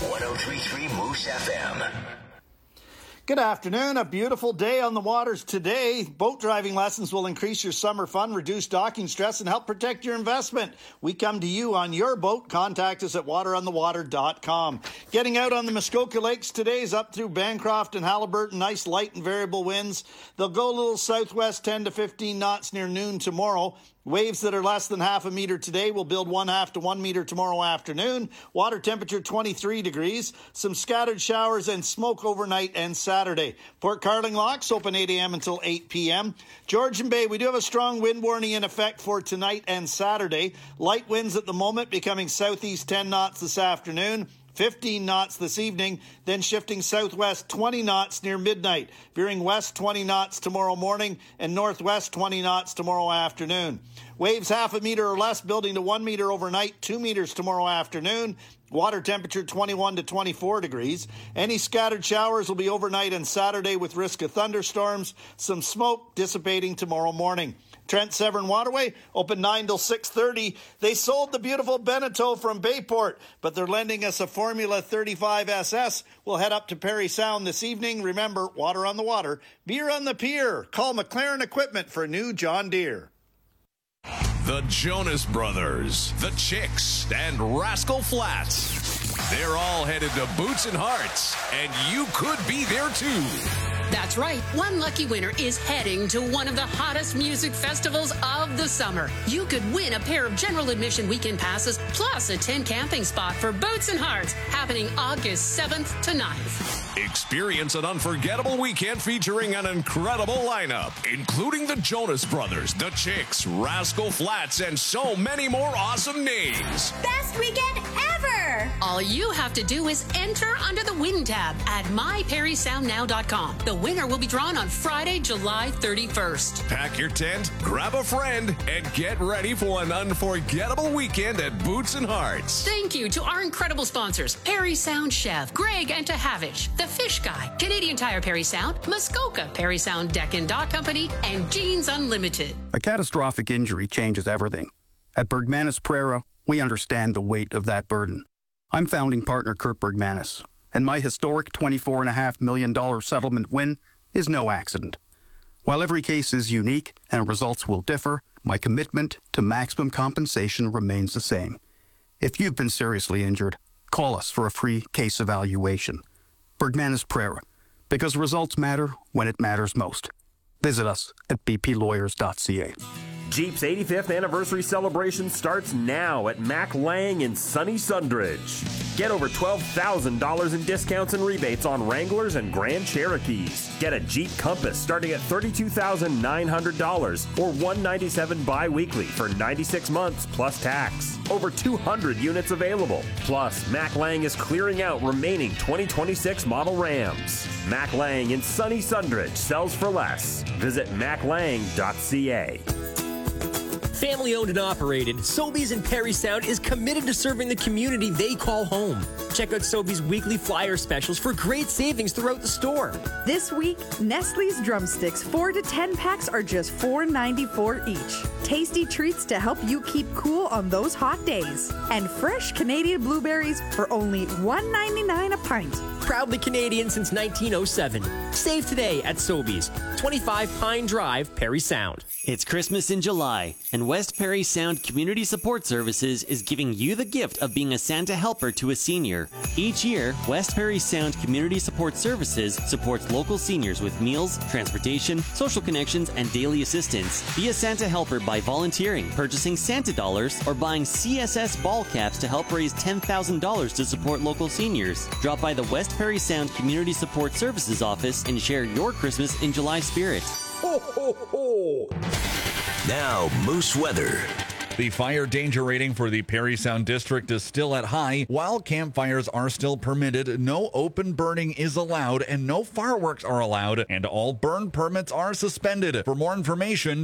103.3 Moose FM. Good afternoon. A beautiful day on the waters today. Boat driving lessons will increase your summer fun, reduce docking stress, and help protect your investment. We come to you on your boat. Contact us at wateronthewater.com. Getting out on the Muskoka Lakes today is up through Bancroft and Haliburton. Nice light and variable winds. They'll go a little southwest 10 to 15 knots near noon tomorrow. Waves that are less than half a meter today will build 1/2 to 1 meter tomorrow afternoon. Water temperature 23 degrees. Some scattered showers and smoke overnight and Saturday. Port Carling locks open 8 a.m. until 8 p.m. Georgian Bay, we do have a strong wind warning in effect for tonight and Saturday. Light winds at the moment becoming southeast 10 knots this afternoon. 15 knots this evening, then shifting southwest 20 knots near midnight, veering west 20 knots tomorrow morning and northwest 20 knots tomorrow afternoon. Waves half a meter or less building to 1 meter overnight, 2 meters tomorrow afternoon. Water temperature 21 to 24 degrees. Any scattered showers will be overnight and Saturday with risk of thunderstorms. Some smoke dissipating tomorrow morning. Trent Severn Waterway, open 9 till 6:30. They sold the beautiful Beneteau from Bayport, but they're lending us a Formula 35 SS. We'll head up to Parry Sound this evening. Remember, water on the water, beer on the pier. Call McLaren Equipment for new John Deere. The Jonas Brothers, the Chicks, and Rascal Flatts. They're all headed to Boots and Hearts, and you could be there too. That's right. One lucky winner is heading to one of the hottest music festivals of the summer. You could win a pair of general admission weekend passes plus a tent camping spot for Boots and Hearts happening August 7th to 9th. Experience an unforgettable weekend featuring an incredible lineup, including the Jonas Brothers, the Chicks, Rascal Flatts, and so many more awesome names. Best weekend ever! All you have to do is enter under the Win tab at myparrysoundnow.com. The winner will be drawn on Friday, July 31st. Pack your tent, grab a friend, and get ready for an unforgettable weekend at Boots and Hearts. Thank you to our incredible sponsors, Parry Sound Chef, Greg Antahavich, The Fish Guy, Canadian Tire Parry Sound, Muskoka Parry Sound Deck and Dock Company, and Jeans Unlimited. A catastrophic injury changes everything. At Bergmanis Prera, we understand the weight of that burden. I'm founding partner Kurt Bergmanis, and my historic $24.5 million settlement win is no accident. While every case is unique and results will differ, my commitment to maximum compensation remains the same. If you've been seriously injured, call us for a free case evaluation. Bergmanis Prera, because results matter when it matters most. Visit us at bplawyers.ca. Jeep's 85th anniversary celebration starts now at Mac Lang in sunny Sundridge. Get over $12,000 in discounts and rebates on Wranglers and Grand Cherokees. Get a Jeep Compass starting at $32,900 or $197 bi-weekly for 96 months plus tax. Over 200 units available. Plus, Mac Lang is clearing out remaining 2026 model Rams. Mac Lang in sunny Sundridge sells for less. Visit maclang.ca. Family owned and operated, Sobeys in Parry Sound is committed to serving the community they call home. Check out Sobeys' weekly flyer specials for great savings throughout the store. This week, Nestle's drumsticks 4 to 10 packs are just $4.94 each. Tasty treats to help you keep cool on those hot days. And fresh Canadian blueberries for only $1.99 a pint. Proudly Canadian since 1907. Save today at Sobeys, 25 Pine Drive, Parry Sound. It's Christmas in July, and West Parry Sound Community Support Services is giving you the gift of being a Santa helper to a senior. Each year, West Parry Sound Community Support Services supports local seniors with meals, transportation, social connections, and daily assistance. Be a Santa helper by volunteering, purchasing Santa dollars, or buying CSS ball caps to help raise $10,000 to support local seniors. Drop by the West Parry Sound Community Support Services office and share your Christmas in July spirit. Ho, ho, ho! Now, Moose weather. The fire danger rating for the Parry Sound District is still at high. While campfires are still permitted, no open burning is allowed and no fireworks are allowed, and all burn permits are suspended. For more information,